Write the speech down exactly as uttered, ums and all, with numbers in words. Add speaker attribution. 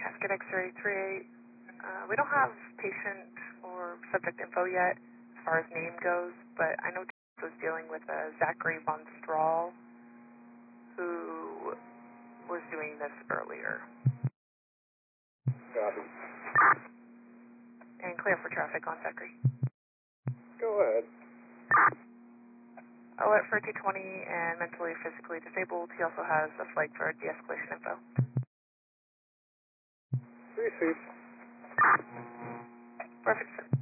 Speaker 1: Casket X-ray three eight. Uh, we don't have patient or subject info yet as far as name goes, but I know James was dealing with uh, Zachary Von Strahl, who was doing this earlier.
Speaker 2: Copy.
Speaker 1: And clear for traffic on Zachary.
Speaker 2: Go ahead.
Speaker 1: Alert for two twenty and mentally or physically disabled. He also has a flight for de-escalation info.
Speaker 2: Received.
Speaker 1: Perfect, sir.